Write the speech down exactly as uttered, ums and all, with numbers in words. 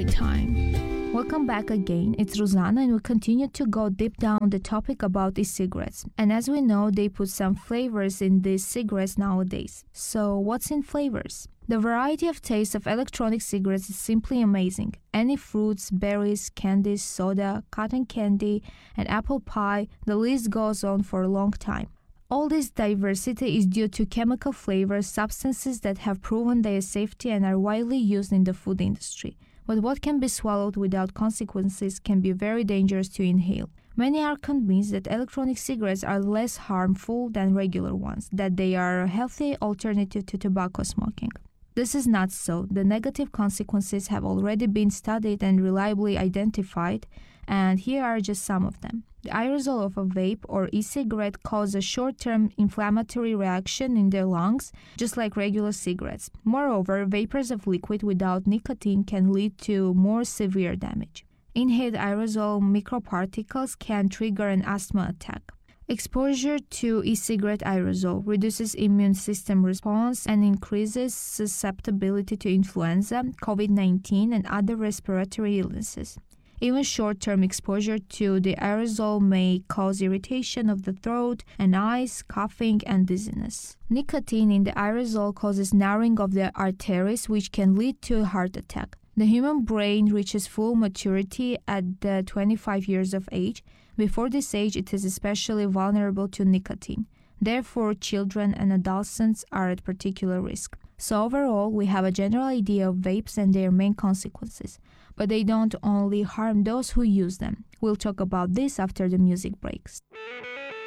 time. Welcome back again. It's Rosanna and we continue to go deep down the topic about e-cigarettes. And as we know, they put some flavors in these cigarettes nowadays. So what's in flavors? The variety of tastes of electronic cigarettes is simply amazing. Any fruits, berries, candies, soda, cotton candy, and apple pie, the list goes on for a long time. All this diversity is due to chemical flavors, substances that have proven their safety and are widely used in the food industry. But what can be swallowed without consequences can be very dangerous to inhale. Many are convinced that electronic cigarettes are less harmful than regular ones, that they are a healthy alternative to tobacco smoking. This is not so. The negative consequences have already been studied and reliably identified, and here are just some of them. The aerosol of a vape or e-cigarette causes a short-term inflammatory reaction in the lungs, just like regular cigarettes. Moreover, vapors of liquid without nicotine can lead to more severe damage. Inhaled aerosol microparticles can trigger an asthma attack. Exposure to e-cigarette aerosol reduces immune system response and increases susceptibility to influenza, covid nineteen, and other respiratory illnesses. Even short-term exposure to the aerosol may cause irritation of the throat and eyes, coughing, and dizziness. Nicotine in the aerosol causes narrowing of the arteries, which can lead to a heart attack. The human brain reaches full maturity at the twenty-five years of age. Before this age, it is especially vulnerable to nicotine. Therefore, children and adolescents are at particular risk. So overall, we have a general idea of vapes and their main consequences. But they don't only harm those who use them. We'll talk about this after the music breaks.